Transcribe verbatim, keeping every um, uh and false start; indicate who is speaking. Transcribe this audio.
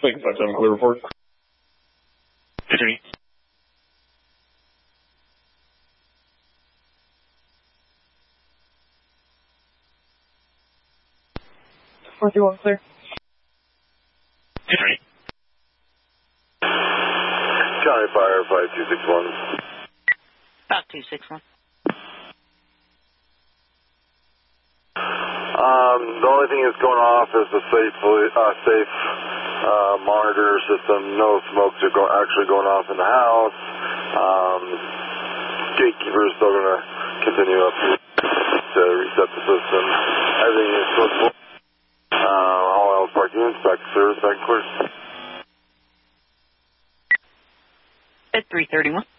Speaker 1: Lincoln five seven, clear report.
Speaker 2: Three.
Speaker 3: four three one, clear.
Speaker 2: Three.
Speaker 4: County Fire five two six one.
Speaker 5: five two six one.
Speaker 4: Um, the only thing that's going off is the safe, uh, safe uh, monitor system. No smokes are go actually going off in the house. Um, gatekeeper is still going to continue up to reset the system. Everything is supposed to uh, all else parking units back to service, back to clear.
Speaker 5: At three thirty-one.